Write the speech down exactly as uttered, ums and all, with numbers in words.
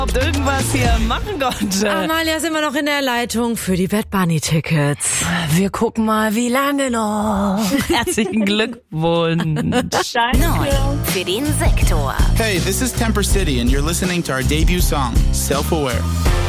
ob irgendwas hier machen konnte. Amalia ist immer noch in der Leitung für die Bad Bunny Tickets. Wir gucken mal, wie lange noch. Herzlichen Glückwunsch. Neu für den Sektor. Hey, this is Temper City and you're listening to our debut song, Self-Aware.